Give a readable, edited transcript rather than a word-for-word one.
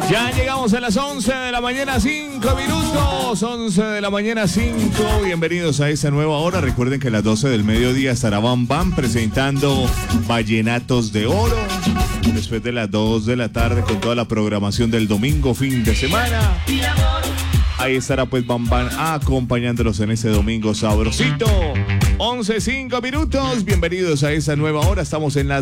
Ya llegamos a las 11 de la mañana, 5 minutos. 11 de la mañana, 5. Bienvenidos a esta nueva hora. Recuerden que a las 12 del mediodía estará Bam Bam presentando Vallenatos de Oro. Después de las 2 de la tarde con toda la programación del domingo, fin de semana. Ahí estará pues Bam Bam acompañándolos en ese domingo sabrosito. 11, 5 minutos. Bienvenidos a esta nueva hora. Estamos en las